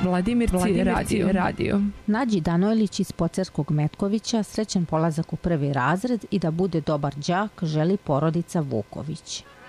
Vladimirci radio. Nađi Danojlić iz Pocerskog Metkovića, srećan polazak u 1. razred i da bude dobar đak želi porodica Vuković.